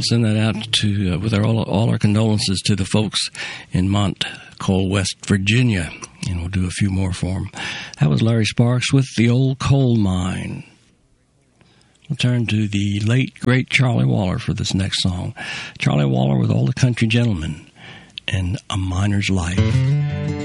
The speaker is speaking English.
we'll send that out to with all our condolences to the folks in Coal, West Virginia, and we'll do a few more for them. That was Larry Sparks with The Old Coal Mine. We'll turn to the late, great Charlie Waller for this next song. Charlie Waller with All the Country Gentlemen and A Miner's Life.